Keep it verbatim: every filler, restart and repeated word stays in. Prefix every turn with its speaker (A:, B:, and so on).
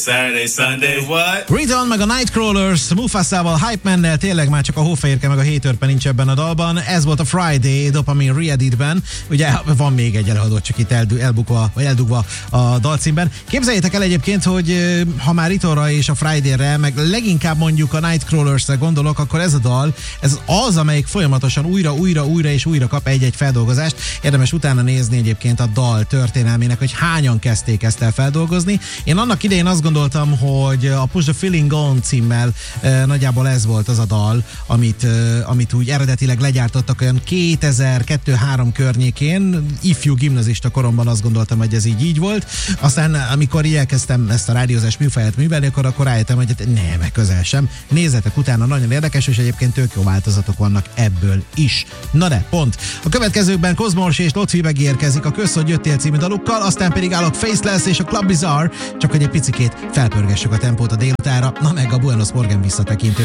A: Saturday, Sunday, what?
B: Return meg a Nightcrawlers, Mufasával, Hype Man-nel, tényleg már csak a hófehérke meg a hétörpe nincs ebben a dalban. Ez volt a Friday Dopamine Re-editben. Ugye van még egy előadó, csak itt elbukva, vagy eldugva a dalcímben. Képzeljétek el egyébként, hogy ha már Ritorra és a Friday-re, meg leginkább mondjuk a Nightcrawlers-re gondolok, akkor ez a dal, ez az, amelyik folyamatosan újra, újra, újra és újra kap egy-egy feldolgozást. Érdemes utána nézni egyébként a dal történelmének, hogy hányan kezdték ezt el feldolgozni. Én annak idején azt gondoltam, hogy a Push the Feeling On címmel e, nagyjából ez volt az a dal, amit, e, amit úgy eredetileg legyártottak olyan kétezer-kettő-három környékén. Ifjú gimnazista koromban azt gondoltam, hogy ez így így volt. Aztán amikor így elkezdtem ezt a rádiózás műfaját művelni, akkor, akkor rájöttem, hogy nem, közel sem. Nézzetek utána, nagyon érdekes, és egyébként tök jó változatok vannak ebből is. Na de, pont. A következőkben Kozmors és Lotfi megérkezik a Kösz, hogy jöttél című dalukkal, aztán pedig állok Faceless és a Club Bizarre, csak hogy egy picikét felpörgessük a tempót a délutára, na meg a Buenos Morgan visszatekintő.